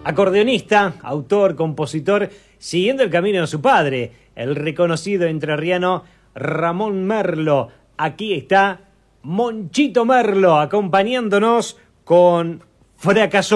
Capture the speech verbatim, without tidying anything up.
acordeonista, autor, compositor, siguiendo el camino de su padre, el reconocido entrerriano Ramón Merlo. Aquí está Monchito Merlo acompañándonos con Fracasó.